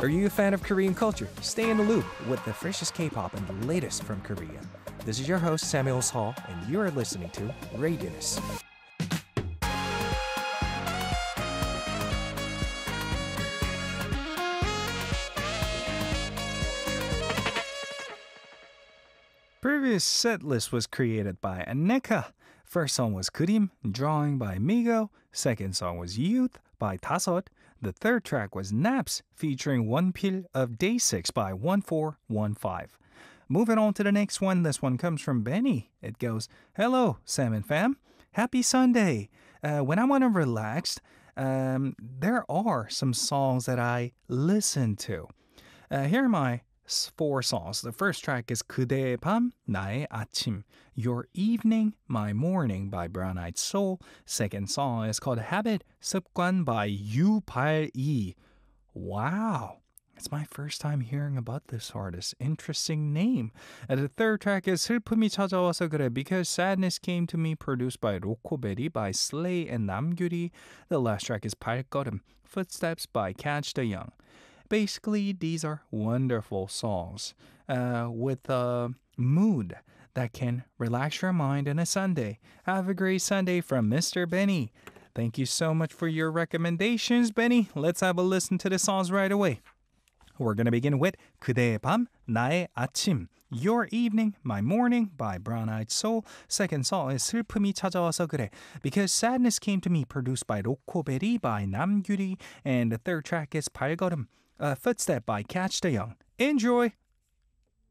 Are you a fan of Korean culture? Stay in the loop with the freshest K-pop and the latest from Korea. This is your host Samuel Hall, and you are listening to Radius. Previous set list was created by Aneka. First song was 그림, Drawing by Migo. Second song was Youth by 다섯. The third track was Naps featuring One Pil of Day 6 by 1415. Moving on to the next one. This one comes from Benny. It goes, Hello, Sam and fam. Happy Sunday. When I want to relax, there are some songs that I listen to. Here are my four songs. The first track is 그대의 밤, 나의 아침, Your Evening, My Morning by Brown Eyed Soul. Second song is called Habit, 습관 by U82. Wow. It's my first time hearing about this artist. Interesting name. And the third track is 슬픔이 찾아와서 그래, Because Sadness Came to Me, produced by 로코베리 by Slay and 남규리. The last track is 발걸음, Footsteps by Catch the Young. Basically, these are wonderful songs with a mood that can relax your mind on a Sunday. Have a great Sunday from Mr. Benny. Thank you so much for your recommendations, Benny. Let's have a listen to the songs right away. We're going to begin with 그대의 밤, 나의 아침, Your Evening, My Morning by Brown Eyed Soul. Second song is 슬픔이 찾아와서 그래, Because Sadness Came to Me, produced by 로코베리 by 남규리. And the third track is 발걸음, Footstep by Catch the Young. Enjoy!